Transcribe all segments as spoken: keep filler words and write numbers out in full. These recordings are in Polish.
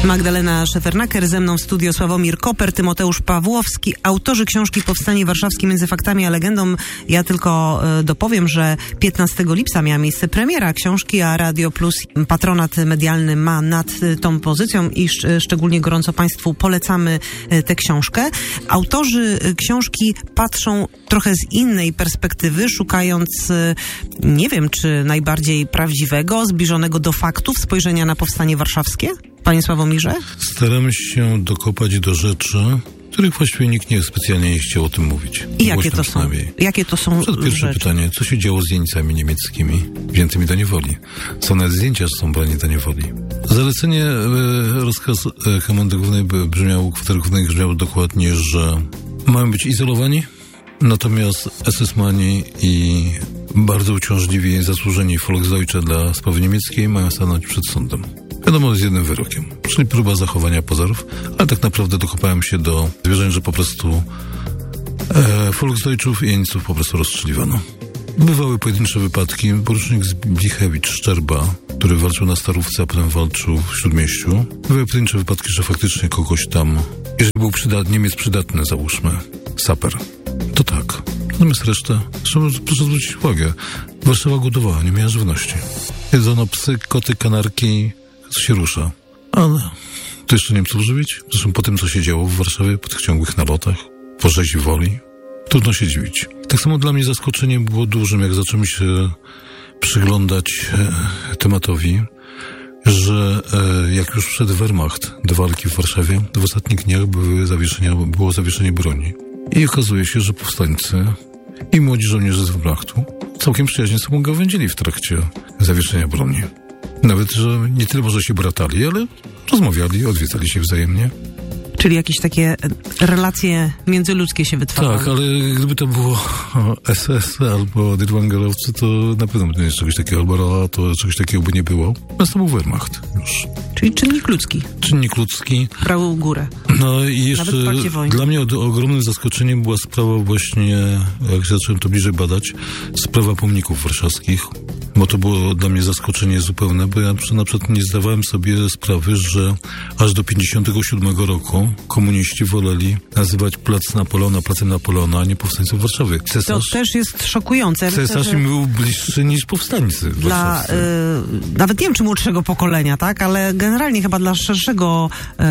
Magdalena Szefernaker, ze mną w studio Sławomir Koper, Tymoteusz Pawłowski, autorzy książki Powstanie Warszawskie między faktami a legendą. Ja tylko e, dopowiem, że piętnastego lipca miała miejsce premiera książki, a Radio Plus patronat medialny ma nad e, tą pozycją i sz, szczególnie gorąco Państwu polecamy e, tę książkę. Autorzy e, książki patrzą trochę z innej perspektywy, szukając, e, nie wiem, czy najbardziej prawdziwego, zbliżonego do faktów spojrzenia na Powstanie Warszawskie? Panie Sławomirze? Staramy się dokopać do rzeczy, których właściwie nikt nie specjalnie nie chciał o tym mówić. I jakie to są? Jakie to są Przed pierwsze rzeczy? pytanie, co się działo z jeńcami niemieckimi wziętymi do niewoli? Co nawet zdjęcia są brani do niewoli? Zalecenie, e, rozkaz e, Komendy Głównej brzmiał, Kwatery Głównej brzmiał dokładnie, że mają być izolowani, natomiast esesmani i bardzo uciążliwi, zasłużeni Volksdeutsche dla sprawy niemieckiej mają stanąć przed sądem. Wiadomo, z jednym wyrokiem, czyli próba zachowania pozorów, ale tak naprawdę dokopałem się do zwierzeń, że po prostu e, Volksdeutschów i jeńców po prostu rozstrzeliwano. Bywały pojedyncze wypadki. Porucznik Zblichewicz Szczerba, który walczył na Starówce, a potem walczył w Śródmieściu. Były pojedyncze wypadki, że faktycznie kogoś tam, jeżeli był przydat, Niemiec przydatny, załóżmy, saper, to tak. Natomiast resztę, zresztą proszę zwrócić uwagę, Warszawa głodowała, nie miała żywności. Jedzono psy, koty, kanarki, się rusza. Ale to jeszcze Niemców żywić? Zresztą po tym, co się działo w Warszawie, po tych ciągłych nalotach, po rzezi woli, trudno się dziwić. Tak samo dla mnie zaskoczeniem było dużym, jak zacząłem się przyglądać e, tematowi, że e, jak już wszedł Wehrmacht do walki w Warszawie, to w ostatnich dniach były zawieszenia, było zawieszenie broni. I okazuje się, że powstańcy i młodzi żołnierze z Wehrmachtu całkiem przyjaźnie sobą gawędzili w trakcie zawieszenia broni. Nawet, że nie tyle może się bratali, ale rozmawiali, odwiedzali się wzajemnie. Czyli jakieś takie relacje międzyludzkie się wytwarzały. Tak, ale gdyby to było S S albo Dirwangerowcy, to na pewno by czegoś takiego, albo Rola, to czegoś takiego by nie było. Natomiast to był Wehrmacht już. Czyli czynnik ludzki. Czynnik ludzki. Brał górę. No i jeszcze dla mnie ogromnym zaskoczeniem była sprawa właśnie, jak zacząłem to bliżej badać, sprawa pomników warszawskich. Bo to było dla mnie zaskoczenie zupełne, bo ja na przykład nie zdawałem sobie sprawy, że aż do pięćdziesiątego siódmego roku komuniści woleli nazywać plac Napoleona placem Napoleona, a nie powstańców Warszawy. Cesarz, to też jest szokujące. Cesarz im był bliższy niż powstańcy. Dla, y, nawet nie wiem, czy młodszego pokolenia, tak, ale generalnie chyba dla szerszego,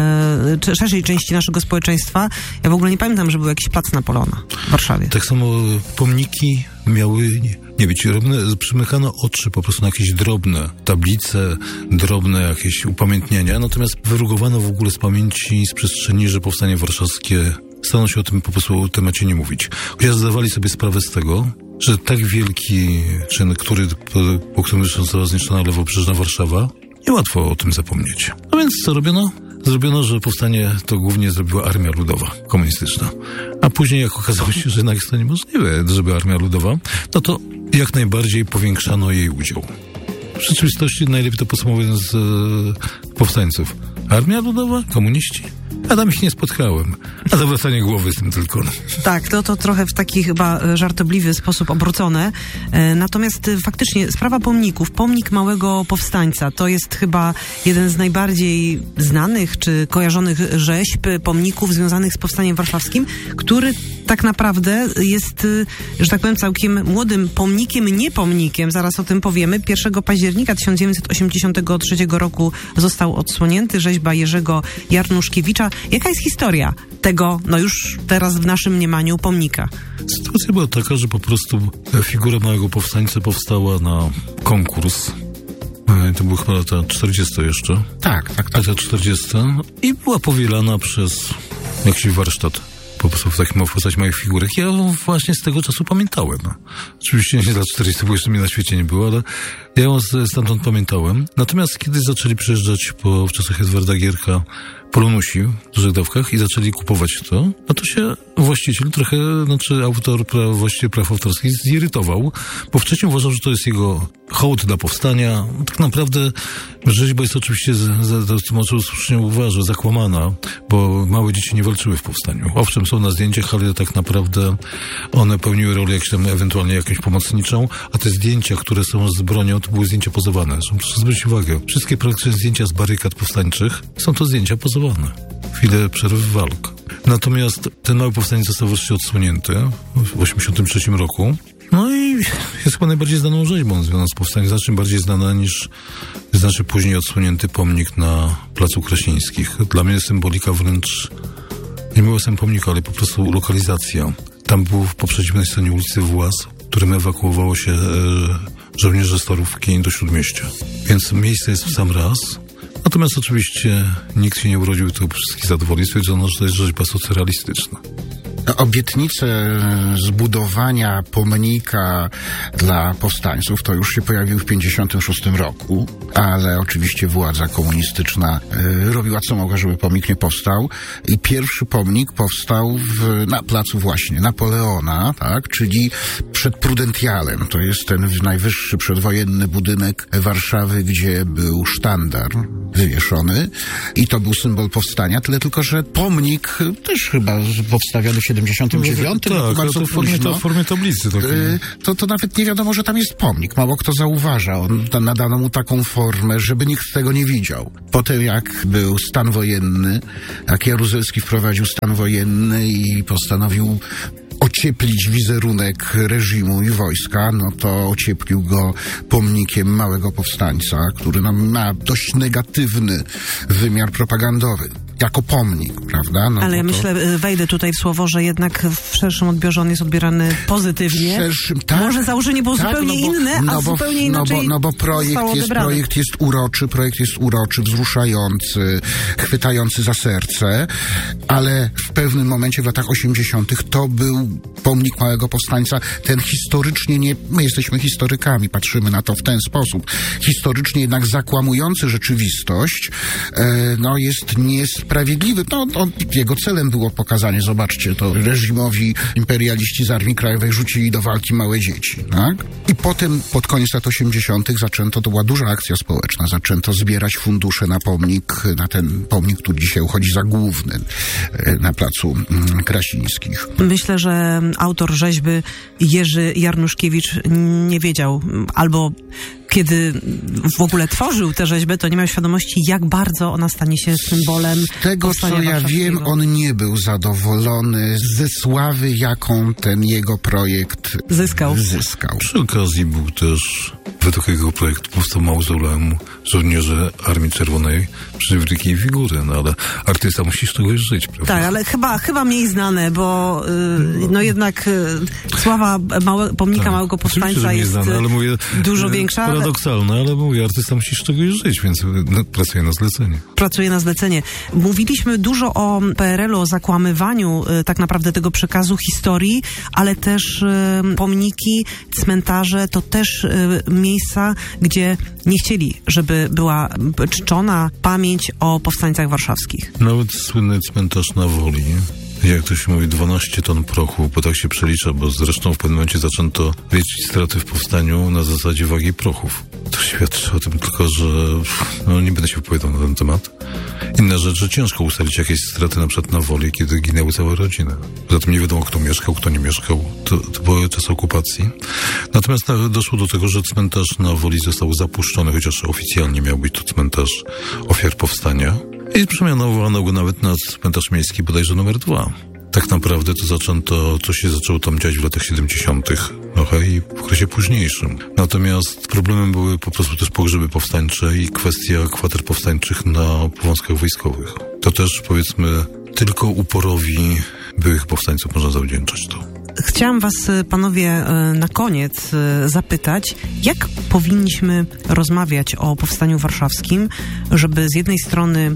y, szerszej części naszego społeczeństwa. Ja w ogóle nie pamiętam, że był jakiś plac Napoleona w Warszawie. Tak samo pomniki miały nie, nie być robne, przymykano oczy po prostu na jakieś drobne tablice, drobne jakieś upamiętnienia, natomiast wyrugowano w ogóle z pamięci, z przestrzeni, że powstanie warszawskie, staną się o tym po prostu o temacie nie mówić. Chociaż zdawali sobie sprawę z tego, że tak wielki czyn, który, po, po którym została zniszczona lewobrzeżna Warszawa, niełatwo o tym zapomnieć. No więc co robiono? Zrobiono, że powstanie to głównie zrobiła Armia Ludowa, komunistyczna. A później, jak okazało się, że jednak jest to niemożliwe, żeby Armia Ludowa, no to jak najbardziej powiększano jej udział. W rzeczywistości najlepiej to podsumowując z e, powstańców. Armia Ludowa? Komuniści? Ja tam ich nie spotkałem. A zawracanie głowy z tym tylko. Tak, to, to trochę w taki chyba żartobliwy sposób obrócone. E, natomiast e, faktycznie sprawa pomników, pomnik małego powstańca, to jest chyba jeden z najbardziej znanych czy kojarzonych rzeźb, pomników związanych z Powstaniem Warszawskim, który tak naprawdę jest, że tak powiem, całkiem młodym pomnikiem, nie pomnikiem, zaraz o tym powiemy. pierwszego października tysiąc dziewięćset osiemdziesiątego trzeciego roku został odsłonięty, rzeźba Jerzego Jarnuszkiewicza. Jaka jest historia tego, no już teraz w naszym mniemaniu, pomnika? Sytuacja była taka, że po prostu figura małego powstańca powstała na konkurs. To były chyba lata czterdzieste jeszcze. Tak, tak, tak. Lata czterdzieste. I była powielana przez jakiś warsztat. Po prostu w takim powstać moich figurek. Ja ją właśnie z tego czasu pamiętałem. Oczywiście nie z lat czterdziestych, bo jeszcze mnie na świecie nie było, ale ja ją stamtąd pamiętałem. Natomiast kiedy zaczęli przyjeżdżać po, w czasach Edwarda Gierka polonusi w dużych dawkach i zaczęli kupować to, no to się właściciel trochę, znaczy autor, pra, właściciel praw autorskich zirytował, bo wcześniej uważał, że to jest jego hołd dla powstania. Tak naprawdę rzeźba jest oczywiście, to może słusznie uważa, zakłamana, bo małe dzieci nie walczyły w powstaniu. Owszem, są na zdjęciach, ale tak naprawdę one pełniły rolę jakąś tam ewentualnie jakąś pomocniczą, a te zdjęcia, które są z bronią, to były zdjęcia pozowane. Proszę zwrócić uwagę, wszystkie praktycznie zdjęcia z barykad powstańczych są to zdjęcia pozowane. Chwilę przerw walk. Natomiast ten mały powstaniec został wreszcie odsłonięty w osiemdziesiątym trzecim roku. No i jest chyba najbardziej znaną rzeźbą związaną z powstaniem, znacznie bardziej znana niż znacznie później odsłonięty pomnik na Placu Krasińskich. Dla mnie symbolika wręcz, nie było sam pomnika, ale po prostu lokalizacja. Tam był po przeciwnej stronie ulicy Włas, którym ewakuowało się e, żołnierzy Starówki do Śródmieścia. Więc miejsce jest w sam raz. Natomiast oczywiście nikt się nie urodził, to wszystkich zadowoli. Stwierdzono, że to jest rzeźba socrealistyczna. Obietnice zbudowania pomnika dla powstańców to już się pojawiły w pięćdziesiątym szóstym roku, ale oczywiście władza komunistyczna y, robiła co mogła, żeby pomnik nie powstał i pierwszy pomnik powstał w, na placu właśnie Napoleona, tak, czyli przed Prudentialem. To jest ten najwyższy przedwojenny budynek Warszawy, gdzie był sztandar wywieszony i to był symbol powstania, tyle tylko, że pomnik też chyba powstawiony w siedemdziesiątym dziewiątym tak, bardzo to w formie, późno. to w formie tablicy. Y, to, to nawet nie wiadomo, że tam jest pomnik. Mało kto zauważa. On ta, nadano mu taką formę, żeby nikt tego nie widział. Potem jak był stan wojenny, jak Jaruzelski wprowadził stan wojenny i postanowił ocieplić wizerunek reżimu i wojska, no to ocieplił go pomnikiem małego powstańca, który no, ma dość negatywny wymiar propagandowy. Jako pomnik, prawda? No, ale ja to... myślę, wejdę tutaj w słowo, że jednak w szerszym odbiorze on jest odbierany pozytywnie. W szerszym, tak. Może założenie było tak, zupełnie no bo, inne, no a bo, zupełnie inaczej no bo, no bo projekt, jest, projekt jest uroczy, projekt jest uroczy, wzruszający, chwytający za serce, ale w pewnym momencie w latach osiemdziesiątych to był pomnik małego powstańca, ten historycznie nie, my jesteśmy historykami, patrzymy na to w ten sposób, historycznie jednak zakłamujący rzeczywistość, e, no jest niesprawiedliwy. No, no, jego celem było pokazanie, zobaczcie, to reżimowi imperialiści z Armii Krajowej rzucili do walki małe dzieci, tak? I potem pod koniec lat osiemdziesiątych zaczęto, to była duża akcja społeczna, zaczęto zbierać fundusze na pomnik, na ten pomnik, który dzisiaj uchodzi za główny na Placu Krasińskich. Myślę, że autor rzeźby Jerzy Jarnuszkiewicz nie wiedział, albo kiedy w ogóle tworzył tę rzeźbę, to nie miał świadomości, jak bardzo ona stanie się symbolem Z tego, co ja wiem, on nie był zadowolony ze sławy, jaką ten jego projekt zyskał. zyskał. Przy okazji był też, według jego projektu powstał mauzoleum żołnierzy Armii Czerwonej przy wielkiej figury, no ale artysta musi z czegoś żyć, prawda? Tak, ale chyba, chyba mniej znane, bo yy, no jednak yy, sława małe, pomnika tak, małego powstańca jest znane, ale mówię, dużo większa. Paradoksalne, ale mówię, artysta musi z czegoś żyć, więc no, pracuje na zlecenie. Pracuje na zlecenie. Mówiliśmy dużo o P R L u, o zakłamywaniu yy, tak naprawdę tego przekazu historii, ale też yy, pomniki, cmentarze to też yy, miejsca, gdzie nie chcieli, żeby była czczona pamięć o powstańcach warszawskich. Nawet słynny cmentarz na Woli, jak to się mówi, dwanaście ton prochu, bo tak się przelicza, bo zresztą w pewnym momencie zaczęto liczyć straty w powstaniu na zasadzie wagi prochów. To świadczy o tym tylko, że no, nie będę się wypowiadał na ten temat. Inna rzecz, że ciężko ustalić jakieś straty na przykład na Woli, kiedy ginęły całe rodziny. Zatem nie wiadomo, kto mieszkał, kto nie mieszkał. To, to były czasy okupacji. Natomiast na, doszło do tego, że cmentarz na Woli został zapuszczony, chociaż oficjalnie miał być to cmentarz ofiar powstania. I przemianowano go nawet na cmentarz miejski bodajże numer dwa. Tak naprawdę to zaczęto, to się zaczęło tam dziać w latach siedemdziesiątych trochę i w okresie późniejszym. Natomiast problemem były po prostu też pogrzeby powstańcze i kwestia kwater powstańczych na powązkach wojskowych. To też, powiedzmy, tylko uporowi byłych powstańców można zawdzięczać to. Chciałam was, panowie, na koniec zapytać, jak powinniśmy rozmawiać o Powstaniu Warszawskim, żeby z jednej strony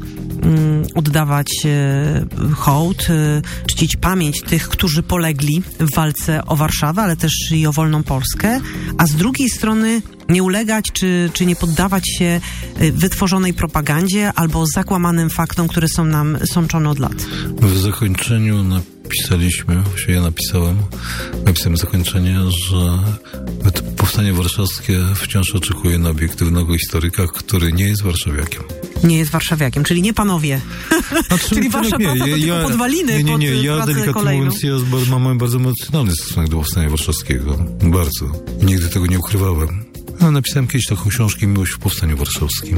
oddawać hołd, czcić pamięć tych, którzy polegli w walce o Warszawę, ale też i o wolną Polskę, a z drugiej strony Nie ulegać, czy, czy nie poddawać się wytworzonej propagandzie albo zakłamanym faktom, które są nam sączone od lat. W zakończeniu napisaliśmy, właściwie ja napisałem, napisałem zakończenie, że powstanie warszawskie wciąż oczekuje na obiektywnego historyka, który nie jest warszawiakiem. Nie jest warszawiakiem, czyli nie panowie. Znaczy, czyli wasza nie, praca to ja, tylko podwaliny nie, nie, nie, pod ja pracę delikatnie kolejną. mówiąc, ja mam bardzo emocjonalny stosunek do powstania warszawskiego. Bardzo. Nigdy tego nie ukrywałem. No, napisałem kiedyś taką książkę Miłość w powstaniu warszawskim.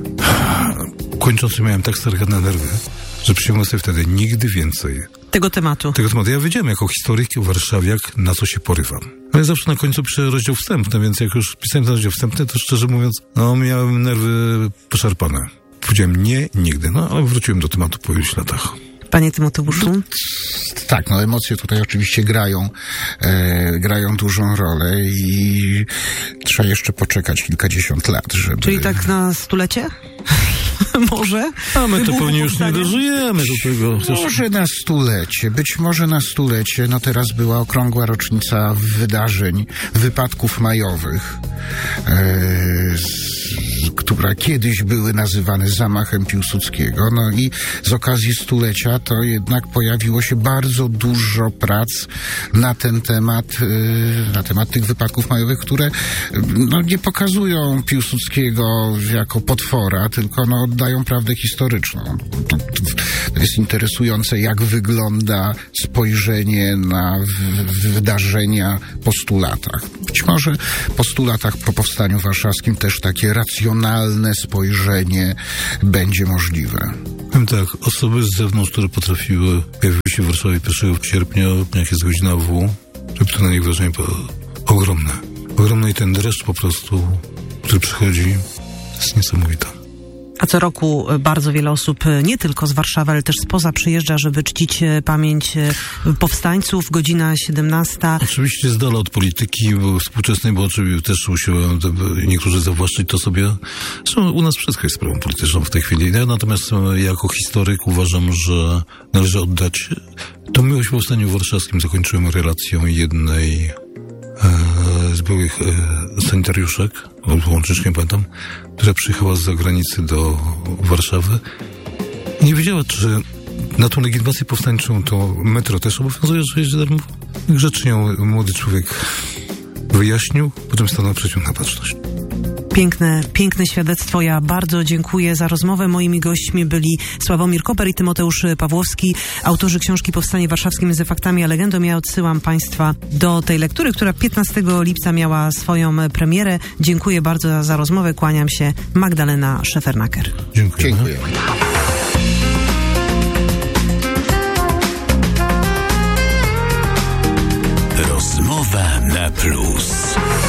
Kończący miałem tak stargane nerwy, że przysiągłem sobie wtedy nigdy więcej tego tematu. Tego tematu. Ja wiedziałem jako historyk, warszawiak, na co się porywam. Ale zawsze na końcu piszę rozdział wstępny, więc jak już pisałem ten rozdział wstępny, to szczerze mówiąc, no miałem nerwy poszarpane. Powiedziałem nie, nigdy. No, ale wróciłem do tematu po iluś latach. Panie Tymoteuszu? Tak, no emocje tutaj oczywiście grają, e, grają dużą rolę i trzeba jeszcze poczekać kilkadziesiąt lat, żeby... Czyli tak na stulecie? Może? A my to pewnie już nie dożyjemy do tego. Może na stulecie, być może na stulecie. No teraz była okrągła rocznica wydarzeń, wypadków majowych, e, z, które kiedyś były nazywane zamachem Piłsudskiego. No i z okazji stulecia to jednak pojawiło się bardzo dużo prac na ten temat, e, na temat tych wypadków majowych, które no, nie pokazują Piłsudskiego jako potwora, tylko no, oddają prawdę historyczną. To, to jest interesujące, jak wygląda spojrzenie na w, wydarzenia po stu latach. Być może po stu latach po powstaniu warszawskim też takie racjonalne spojrzenie będzie możliwe. Powiem tak, osoby z zewnątrz, które potrafiły pojawiły się w Warszawie pierwszego sierpnia, jak jest godzina W, żeby to na nich wrażenie było ogromne. Ogromny i ten dreszcz po prostu, który przychodzi, jest niesamowity. A co roku bardzo wiele osób, nie tylko z Warszawy, ale też spoza, przyjeżdża, żeby czcić pamięć powstańców. Godzina siedemnasta. Oczywiście z dala od polityki bo współczesnej, bo oczywiście też usiłują niektórzy zawłaszczyć to sobie. Zresztą u nas wszystko jest sprawą polityczną w tej chwili. Ja natomiast jako historyk uważam, że należy oddać tą miłość w powstaniu warszawskim. Zakończyłem relacją jednej e, z byłych e, sanitariuszek, łącznie nie pamiętam, która przyjechała z zagranicy do Warszawy i nie wiedziała, czy na tą legitymację powstańczą to metro też obowiązuje, że jeździ darmowo. Grzecznie młody człowiek wyjaśnił, potem stanął przeciw na baczność. Piękne, piękne świadectwo. Ja bardzo dziękuję za rozmowę. Moimi gośćmi byli Sławomir Koper i Tymoteusz Pawłowski, autorzy książki Powstanie Warszawskie między faktami a legendą. Ja odsyłam Państwa do tej lektury, która piętnastego lipca miała swoją premierę. Dziękuję bardzo za, za rozmowę. Kłaniam się. Magdalena Szefernaker. Dziękuję. Dziękuję. Rozmowa na plus.